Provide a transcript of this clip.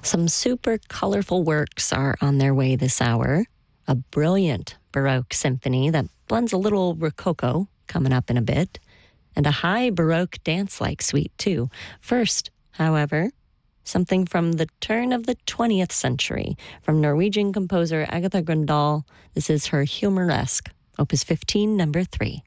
Some super colorful works are on their way this hour. A brilliant Baroque symphony that blends a little Rococo coming up in a bit, and a high Baroque dance-like suite too. First, however, something from the turn of the 20th century from Norwegian composer Agatha Grøndahl. This is her Humoresque, Opus 15, number 3.